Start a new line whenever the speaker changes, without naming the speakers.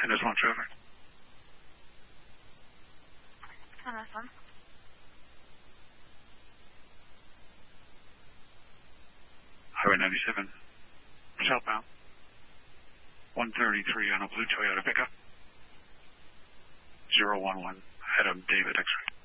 NS1 traffic.
NS1.
Highway 97, southbound. 133 on a blue Toyota pickup. 011, head of David X-ray.